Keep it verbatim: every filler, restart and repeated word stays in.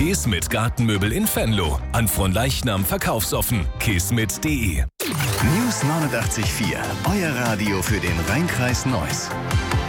Kismet Gartenmöbel in Venlo. An Fronleichnam verkaufsoffen. kismet punkt de. News neunundachtzig Komma vier. Euer Radio für den Rheinkreis Neuss.